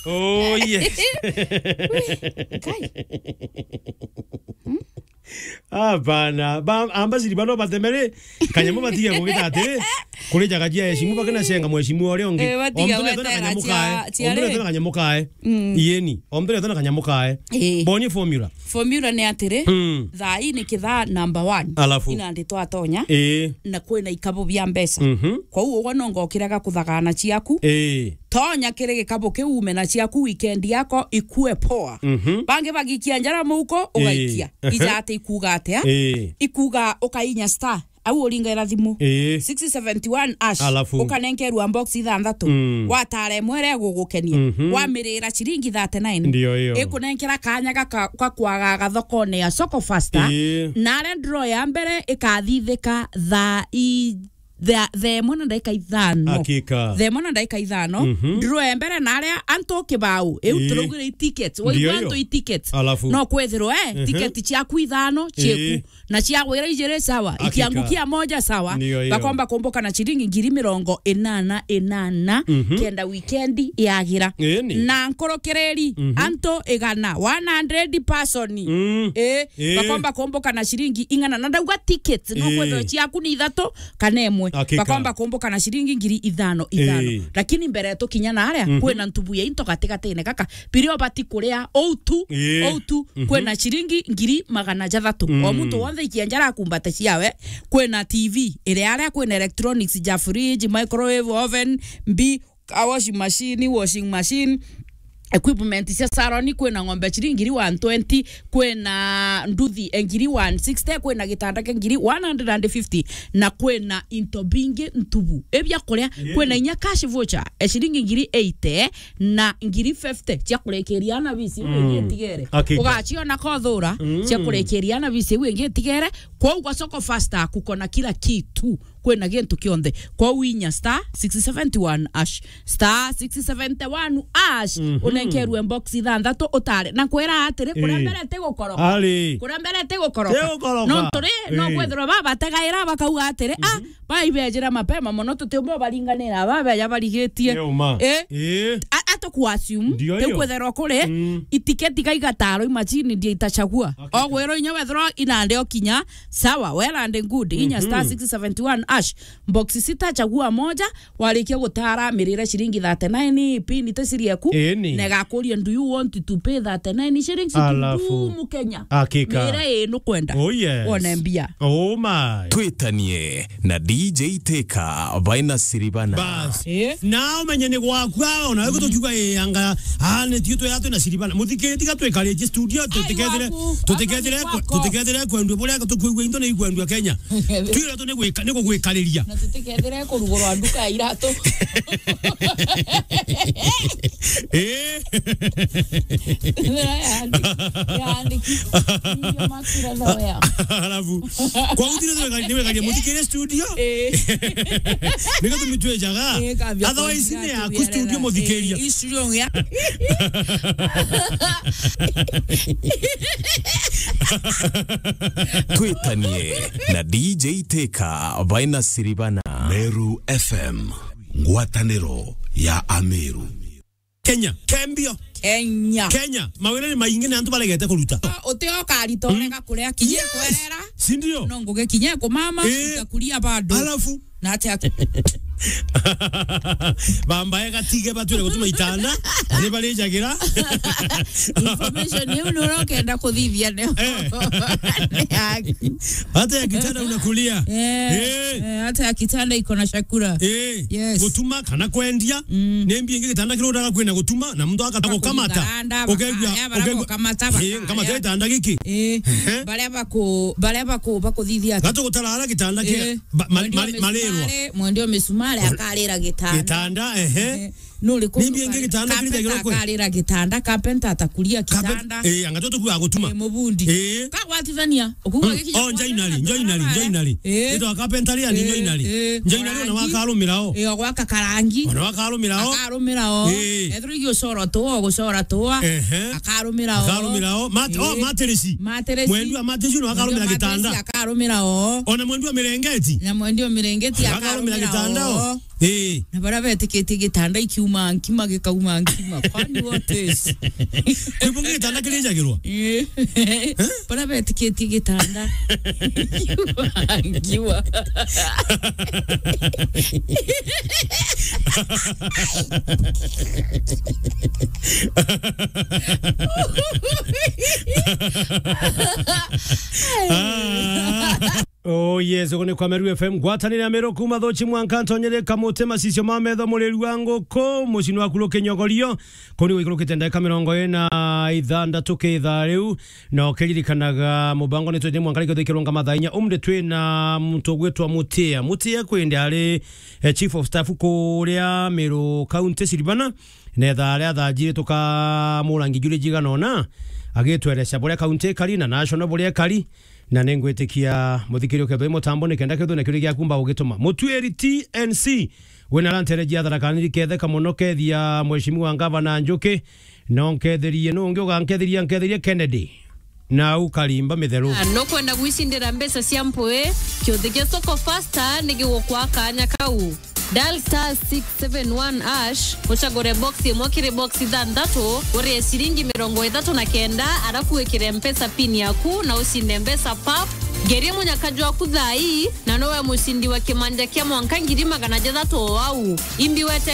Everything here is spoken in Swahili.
Oh yes. Bana ambasiri bano batemere kanyamo batia kugita ate kuri jagajia yeshimu bakana senga mweshimu ore ongi omtone tona kanyamukae yeni omtone tona kanyamukae boni formula ne atire thai ni kitha number 1 ina ndito atonya na kwina ikabo bya mbesa kwa uwo no ngokiraga kuthagana ciaku tonya kire gikabo kiume na ciaku weekend yako ikue poa bange bagikia njara muko ugaikia ijate ikuga atia ikuga ukainya star au olinga thimu 671 ash ukanenkeru unbox ithandatu watare mwere gugukenia wamirira ciringi 39 ikunenkera kanya gaka kwaga gathokone ya Soko Faster na draw ya mbere ikathithika the mona ndaika ithano the mona ndaika ithano draw ya mbere na aria anto kibau turugire tickets wanto tickets no kwethiro ticket ciaku ithano cieku na ciagwira ijere sawa ikiangukia moja sawa bakomba kumbuka na chiringi 80 kenda weekend yagira na nkorokereri anto igana 100 person bakomba kumbuka na chiringi ingana na ndauga tickets no kwethiro ciaku ni ithato kanemwe bakomba kumbuka na shiringi 5,000 lakini mbere tukinya na aria kwena ntubu ya into katikatene kaka pirio bati kuria outu kwena shiringi 600 o muntu wonde ikianjara kumbata ciawe kwena TV ile aria kwena electronics ja fridge microwave oven washing machine equipment cia saroni kwena ngombe chiringi 120 kwena nduthi ngiri 160 kwena gitanda ngiri 150 na kwena into bingi ntubu ebya kuria kwena inya cash voucher chiringi ngiri 80 na ngiri 50 cia kurekeriana bisi wengi tigere ugachiona kothura cia kurekeriana bisi wengi tigere kwa ugo Soko Faster kukona kila kitu kwena gintu kionde kwa winya star 671 ash star 671 ash unenkeru inbox ithandatu utare na kwera atire kuria mbere te gukoroka no tore no kwethro baba tegaira bakauga atire baibejera mapema mono tutimbo baringanira baba ya barigetie atoku assume te kwethro kure itiketi kaigataro imagine ndi itachagua ogwero inya wethro inande okinya sawa well and good inya star 671 ash box sita chagua moja walikia gutara mirira shiringi 39 pini tesirieku nega kuria do you want to pay 39 shillings to Mukenya mira eno kwenda onembia oh my twitanie na DJ Teka baina siribana bas na umenyene gwakwa ona gutukiuga anga ane tito yato na siribana mutiketi gatwekaleje studio tutekethire kwendwe bole gatukuigwe into na igwendwe Kenya twira to nego gwikaleria na tutekethire kurugoro anduka irato alafu kwa utile niwe kanye mutikere studio nego tumitwe jaga otherwise ne ya ku studio mudikeria studio ya twitanie na DJ Teka baina siribana Meru FM ngwatanero ya Ameru Kenya Kenya mawele maingi antu balegete kuruta oteo karito nega kuria kinye kwerera sindio no nguge kinye ko mama kuria bado alafu na atia bamba ega batwire gutuma itana ni bali jagira information ni uno kenda kuthithia ne hata ya kitanda unakulia hata ya kitanda iko na shakura yes gutuma kana kwendia nembi ingi kitanda kirodaga kwena gutuma na mtu akakamata okegwa kamata kama kitanda giki baleba ko bakuthithia gato gutarara kitanda ki malero mwendio misumari akalira gitanda nuri ko nimbi ingi kitanda kirija giko akalira gitanda carpenter atakulia kitanda angatoto ku agutuma mubundi ka watithania okuga giki njoinali ito carpenter ya njoinali ona wakarumirao gwaka karangi ona wakarumirao ethurigio soro to gusora to akarumirao materesi mwendu amatesi no akarumira gitanda akarumirao ona mwendu mirengeti na mwendu mirengeti akarumira gitanda na bara betikete gitanda ikiuma nkima gikauma nkima kwani what is Ebunge gitanda kirejagirwa bara betikete gitanda ngiwa Oh yes, ogone kwa Meru FM gwatanira Meru kuma thochi mwankanto nyere kamote masisio mametho muleru wango ko mucini wa kulo kenyogorio koni wikirukite ndaka 46 ketha riu no keririkanaga mubango ni twende mwankariko thikirunga mathainya umde twina mutogwetwa mutia kwende ari chief of staff kuria Meru county Silibana netha aria thajire tukamurangi jure jiganona agitweresha boria county kali na national boria kali na nengwetikia muthikirio ketho mutambo ni kenda ketho na kiri gya kumba ugituma mutweri TNC wena rantereji atharakaniri kethe kamono kethia mheshimiwa Gavana Njuki no ketherie no ngioga nketherie Kennedy na ukalimba mithero no kwenda gwicindira mbesa cia mpwe kiuthige soko faster nigigukwa kanya kau dial *671# uchagore box imwe box ithandatu uri ciringi 39 arafu wikire mpesa pin yaku na usinde mbesa pap gerie munyakajwa kuthai na nowe musindi wa kimanja kia mwanka 300 au imbi wete